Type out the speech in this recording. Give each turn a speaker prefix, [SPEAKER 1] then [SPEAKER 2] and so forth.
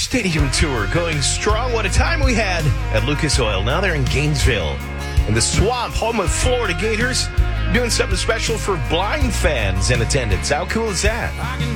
[SPEAKER 1] stadium tour going strong. What a time we had at Lucas Oil. Now they're in Gainesville. In the Swamp, home of Florida Gators. Doing something special for blind fans in attendance. How cool is that?